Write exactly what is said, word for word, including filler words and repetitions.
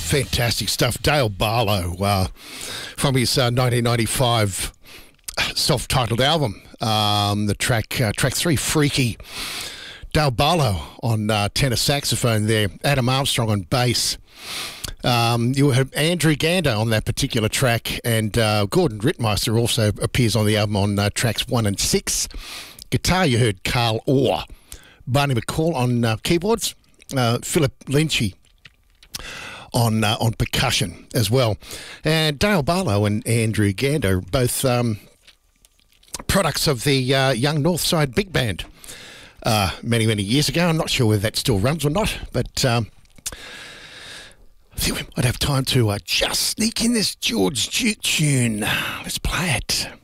fantastic stuff. Dale Barlow uh, from his uh, nineteen ninety-five self-titled album. Um, the track, uh, track three, Freaky. Dale Barlow on uh, tenor saxophone there. Adam Armstrong on bass. Um, you have Andrew Gander on that particular track, and uh, Gordon Rittmeister also appears on the album on uh, tracks one and six. Guitar, you heard Carl Orr. Barney McCall on uh, keyboards. Uh, Philip Lynchy on uh, on percussion as well. And Dale Barlow and Andrew Gander, both um, products of the uh, Young Northside Big Band uh, many, many years ago. I'm not sure whether that still runs or not, but um, I think we might have time to uh, just sneak in this George Duke tune. Let's play it.